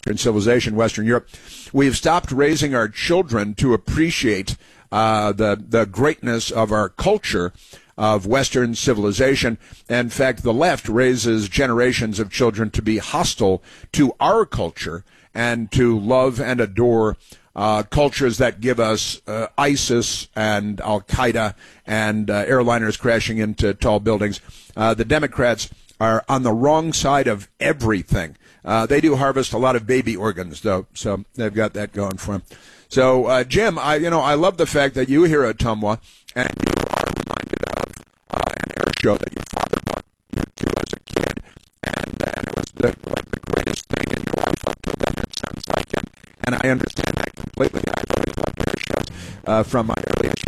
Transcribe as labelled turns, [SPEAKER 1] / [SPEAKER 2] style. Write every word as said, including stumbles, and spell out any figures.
[SPEAKER 1] Western civilization, Western Europe. We've stopped raising our children to appreciate uh, the the greatness of our culture of Western civilization. In fact, the left raises generations of children to be hostile to our culture and to love and adore uh, cultures that give us uh, ISIS and Al-Qaeda and uh, airliners crashing into tall buildings. Uh, the Democrats are on the wrong side of everything. Uh, they do harvest a lot of baby organs, though, so they've got that going for them. So, uh, Jim, I you know I love the fact that you here at Ottumwa and you are reminded of uh, an air show that your father brought you to as a kid, and, uh, and it was the, like the greatest thing in your life up to then, it sounds like, and, and I understand that completely. I've always loved air shows uh, from my earliest